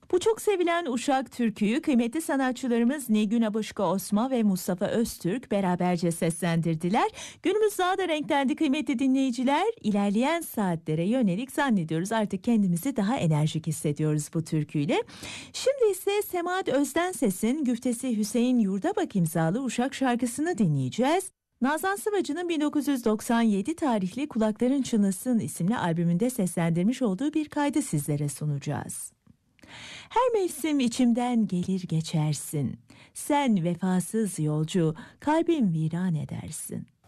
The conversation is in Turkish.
Bu çok sevilen Uşak türküyü kıymetli sanatçılarımız Nilgün Abışka Osman ve Mustafa Öztürk beraberce seslendirdiler. Günümüz daha da renklendi kıymetli dinleyiciler. İlerleyen saatlere yönelik zannediyoruz artık kendimizi daha enerjik hissediyoruz bu türküyle. Şimdi ise Semahat Özdenses'in güftesi Hüseyin Yurdabak imzalı Uşak şarkısını dinleyeceğiz. Nazan Sıvacı'nın 1997 tarihli Kulakların Çınlasın isimli albümünde seslendirmiş olduğu bir kaydı sizlere sunacağız. Her mevsim içimden gelir geçersin. Sen vefasız yolcu, kalbim viran edersin.